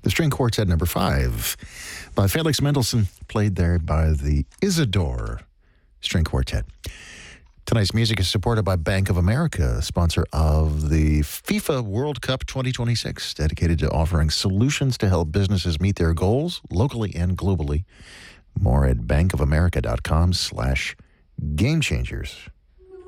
The String Quartet number 5 by Felix Mendelssohn, played there by the Isidore String Quartet. Tonight's music is supported by Bank of America, sponsor of the FIFA World Cup 2026, dedicated to offering solutions to help businesses meet their goals locally and globally. More at bankofamerica.com/gamechangers.